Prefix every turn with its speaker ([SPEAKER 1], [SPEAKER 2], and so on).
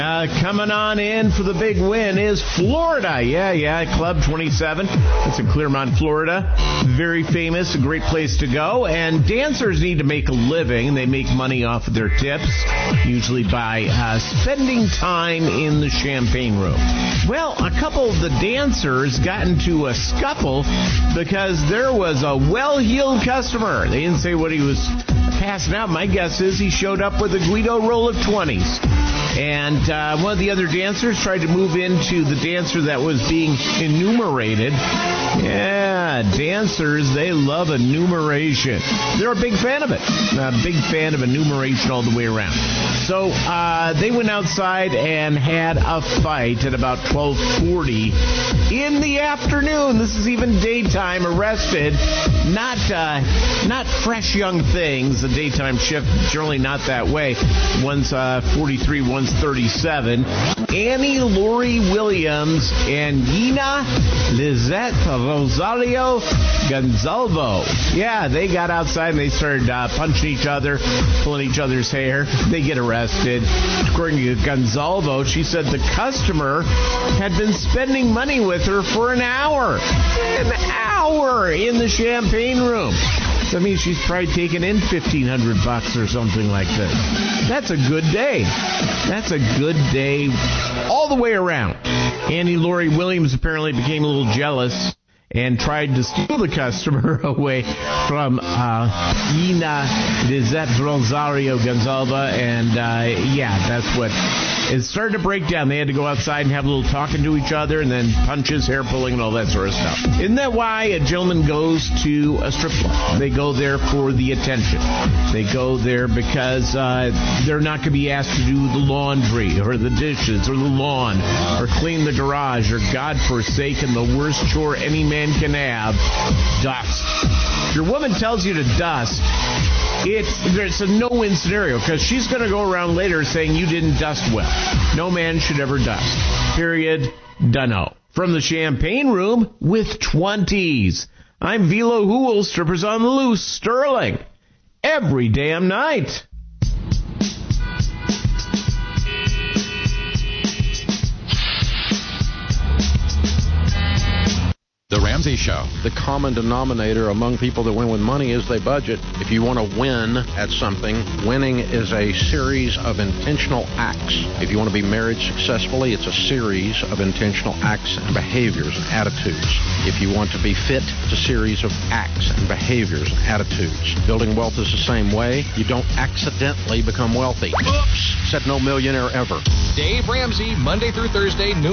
[SPEAKER 1] Coming on in for the big win is Florida. Yeah, Club 27. It's in Clermont, Florida. Very famous, a great place to go. And dancers need to make a living. They make money off of their tips, usually by spending time in the champagne room. Well, a couple of the dancers got into a scuffle because there was a well-heeled customer. They didn't say what he was passing out. My guess is he showed up with a Guido roll of 20s. And one of the other dancers tried to move into the dancer that was being enumerated. Yeah, dancers, they love enumeration. They're a big fan of it. A big fan of enumeration all the way around. So they went outside and had a fight at about 12:40 in the afternoon. This is even daytime. Arrested. Not fresh young things. The daytime shift, generally not that way. One's 43, one's 37. Annie Laurie Williams and Gina Lizette Rosario Gonzalvo. Yeah, they got outside and they started punching each other, pulling each other's hair. They get arrested. According to Gonzalvo, she said the customer had been spending money with her for an hour. An hour in the champagne room. So that means she's probably taken in $1,500 or something like this. That's a good day. That's a good day all the way around. Annie Laurie Williams apparently became a little jealous and tried to steal the customer away from Ina Lizette Rosario Gonzalva. And, that's what it started to break down. They had to go outside and have a little talking to each other and then punches, hair pulling, and all that sort of stuff. Isn't that why a gentleman goes to a strip club? They go there for the attention. They go there because they're not going to be asked to do the laundry or the dishes or the lawn or clean the garage or, God forsaken, the worst chore any man can have, dust. If your woman tells you to dust, it's a no-win scenario because she's going to go around later saying you didn't dust well. No man should ever dust. Period. Dunno. From the champagne room with 20s. I'm Velo Hool, strippers on the loose, Sterling. Every damn night.
[SPEAKER 2] The Ramsey Show.
[SPEAKER 3] The common denominator among people that win with money is they budget. If you want to win at something, winning is a series of intentional acts. If you want to be married successfully, it's a series of intentional acts and behaviors and attitudes. If you want to be fit, it's a series of acts and behaviors and attitudes. Building wealth is the same way. You don't accidentally become wealthy. Oops! Said no millionaire ever.
[SPEAKER 2] Dave Ramsey, Monday through Thursday, noon